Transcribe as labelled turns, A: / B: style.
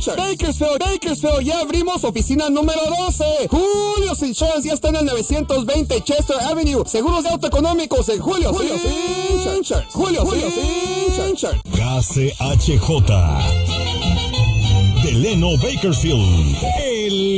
A: Bakersfield, ya abrimos oficina número 12. Julio's Insurance ya está en el 920 Chester Avenue. Seguros de auto económicos en Julio's Insurance.
B: KCHJ de Leno Bakersfield.